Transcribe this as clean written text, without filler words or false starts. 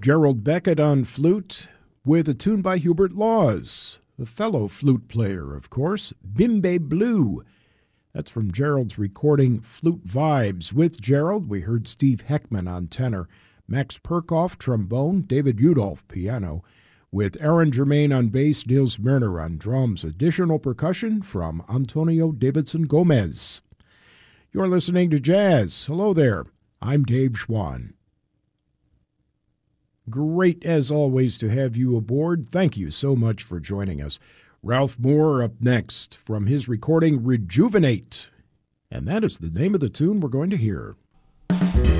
Gerald Beckett on flute with a tune by Hubert Laws, a fellow flute player, of course, Bimbe Blue. That's from Gerald's recording Flute Vibes. With Gerald, we heard Steve Heckman on tenor, Max Perkoff trombone, David Udolph piano, with Aaron Germain on bass, Niels Merner on drums. Additional percussion from Antonio Davidson Gomez. You're listening to Jazz. Hello there. I'm Dave Schwann. Great, as always, to have you aboard. Thank you so much for joining us. Ralph Moore up next from his recording Rejuvenate. And that is the name of the tune we're going to hear.